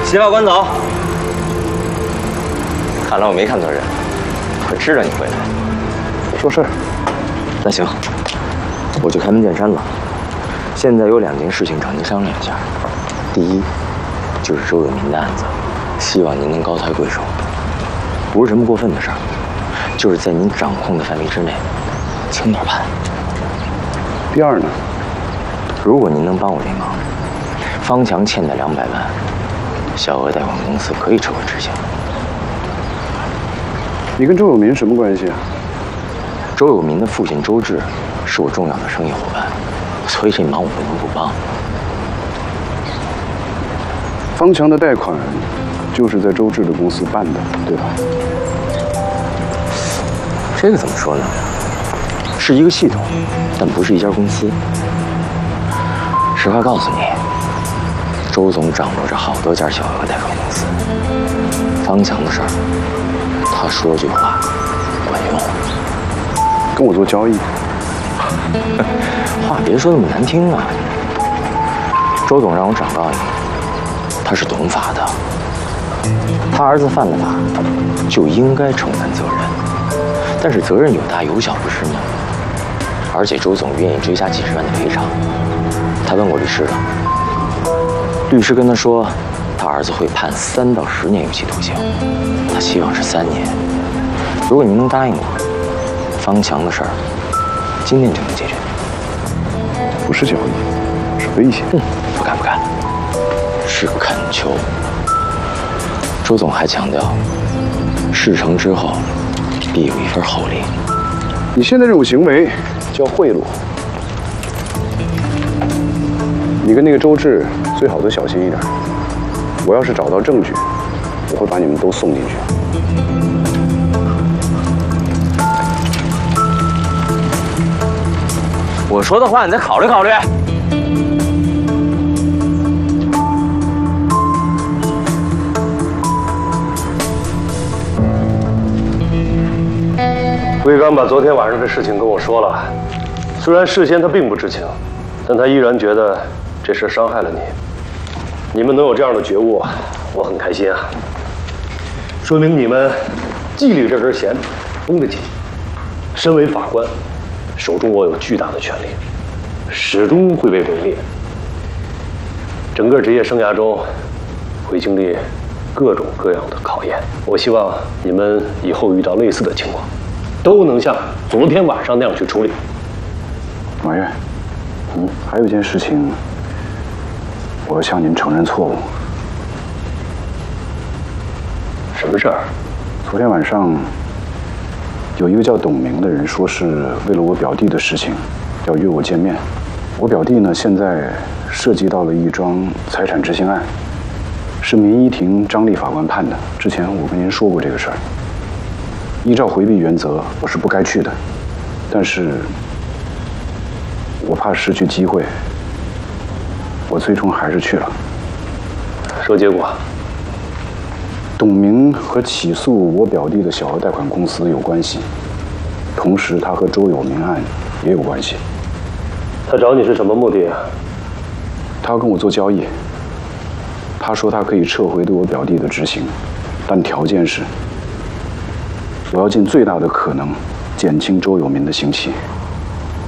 协法官走。看来我没看错人，可知道你回来。 说事儿。 那行，我就开门见山了。现在有2件事情找您商量一下。第一，就是周有民的案子，希望您能高抬贵手，不是什么过分的事儿，就是在您掌控的范围之内，轻点判。 第二呢？ 如果您能帮我这忙，方强欠的200万，小额贷款公司可以撤回执行。 你跟周有民什么关系啊？ 周有民的父亲周志是我重要的生意伙伴，所以这忙我不能不帮。 方强的贷款就是在周志的公司办的，对吧？ 这个怎么说呢？是一个系统，但不是一家公司。实话告诉你，周总掌握着好多家小额贷款公司。方强的事儿，他说句话管用。 跟我做交易？ 话别说那么难听啊。周总让我转告你，他是懂法的，他儿子犯了法，就应该承担责任。但是责任有大有小，不是吗？而且周总愿意追加几十万的赔偿。他问过律师了，律师跟他说，他儿子会判3到10年有期徒刑，他希望是3年。如果您能答应我，方强的事儿今天就能解决。 不是交易，是威胁。 不敢不敢，是恳求。周总还强调，事成之后必有一份厚礼。 你现在这种行为叫贿赂。你跟那个周志最好都小心一点。我要是找到证据，我会把你们都送进去。 我说的话你再考虑考虑。 魏刚把昨天晚上的事情跟我说了，虽然事先他并不知情，但他依然觉得这事伤害了你。你们能有这样的觉悟，我很开心啊，说明你们纪律这根弦绷得紧。身为法官，手中握有巨大的权力，始终会被围猎。整个职业生涯中，会经历各种各样的考验。我希望你们以后遇到类似的情况，都能像昨天晚上那样去处理。 马月，还有一件事情，我要向您承认错误。 什么事儿？ 昨天晚上，有一个叫董明的人说是为了我表弟的事情，要约我见面。我表弟呢，现在涉及到了一桩财产执行案，是民一庭张丽法官判的。之前我跟您说过这个事儿。依照回避原则，我是不该去的，但是我怕失去机会，我最终还是去了。 说结果。 董明和起诉我表弟的小额贷款公司有关系，同时他和周有民案也有关系。 他找你是什么目的啊？ 他要跟我做交易。他说他可以撤回对我表弟的执行，但条件是我要尽最大的可能减轻周有民的刑期。